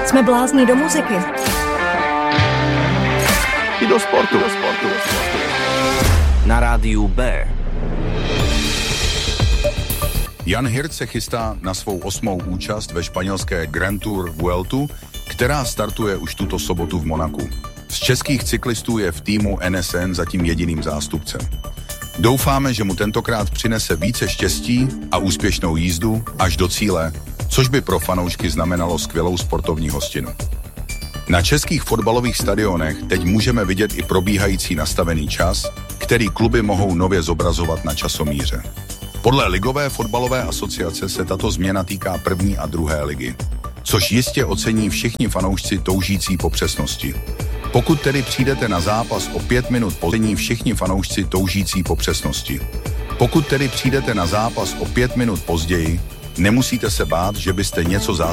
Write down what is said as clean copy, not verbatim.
Jsme blázní do muziky. I do sportu. Na rádiu B. Jan Hirt se chystá na svou 8. účast ve španělské Grand Tour Vueltu, která startuje už tuto sobotu v Monaku. Z českých cyklistů je v týmu NSN zatím jediným zástupcem. Doufáme, že mu tentokrát přinese více štěstí a úspěšnou jízdu až do cíle, což by pro fanoušky znamenalo skvělou sportovní hostinu. Na českých fotbalových stadionech teď můžeme vidět i probíhající nastavený čas, který kluby mohou nově zobrazovat na časomíře. Podle Ligové fotbalové asociace se tato změna týká 1. a 2. ligy, což jistě ocení všichni fanoušci toužící po přesnosti. Pokud tedy přijdete na zápas o 5 minut později, všichni fanoušci toužící po přesnosti. Pokud tedy přijdete na zápas o 5 minut později, nemusíte se bát, že byste něco